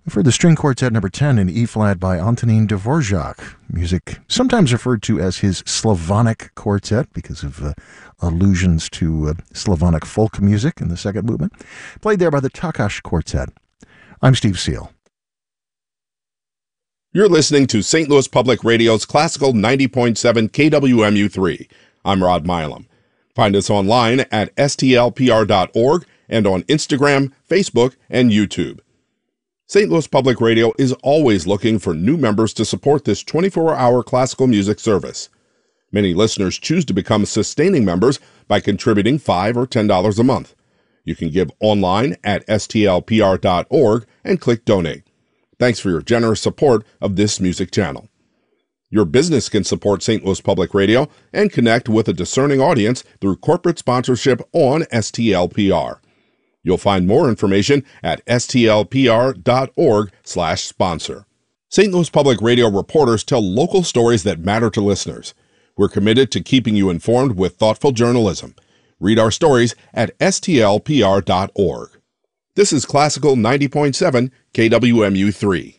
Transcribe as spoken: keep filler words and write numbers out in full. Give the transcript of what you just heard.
For the string quartet number ten in E-flat by Antonín Dvorak, music sometimes referred to as his Slavonic quartet because of uh, allusions to uh, Slavonic folk music in the second movement, played there by the Takash Quartet. I'm Steve Seal. You're listening to Saint Louis Public Radio's Classical ninety point seven K W M U three. I'm Rod Milam. Find us online at S T L P R dot org and on Instagram, Facebook, and YouTube. Saint Louis Public Radio is always looking for new members to support this twenty-four hour classical music service. Many listeners choose to become sustaining members by contributing five dollars or ten dollars a month. You can give online at S T L P R dot org and click Donate. Thanks for your generous support of this music channel. Your business can support Saint Louis Public Radio and connect with a discerning audience through corporate sponsorship on S T L P R. You'll find more information at S T L P R dot org slash sponsor. Saint Louis Public Radio reporters tell local stories that matter to listeners. We're committed to keeping you informed with thoughtful journalism. Read our stories at S T L P R dot org. This is Classical ninety point seven K W M U three.